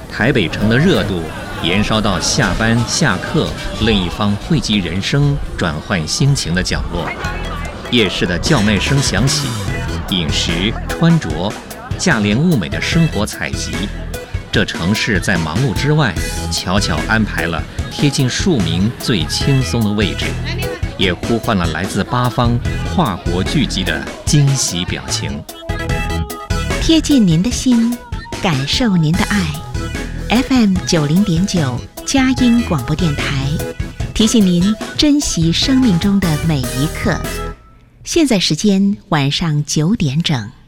台北城的热度延烧到下班下课另一方汇集人生转换心情的角落。夜市的叫卖声响起，饮食穿着价廉物美的生活采集，这城市在忙碌之外悄悄安排了贴近庶民最轻松的位置，也呼唤了来自八方跨国聚集的惊喜表情。 贴近您的心，感受您的爱。FM 90.9佳音广播电台提醒您珍惜生命中的每一刻。现在时间晚上9点整。